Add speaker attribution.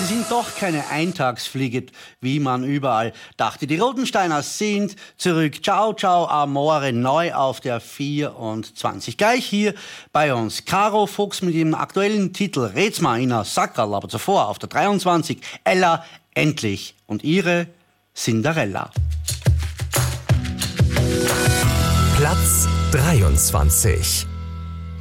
Speaker 1: Sie sind doch keine Eintagsfliege, wie man überall dachte. Die Rodensteiner sind zurück. Ciao, ciao, amore, neu auf der 24. Gleich hier bei uns. Caro Fuchs mit dem aktuellen Titel Rätsma in a Sackerl, aber zuvor auf der 23. Ella, endlich. Und ihre Cinderella.
Speaker 2: Platz 23.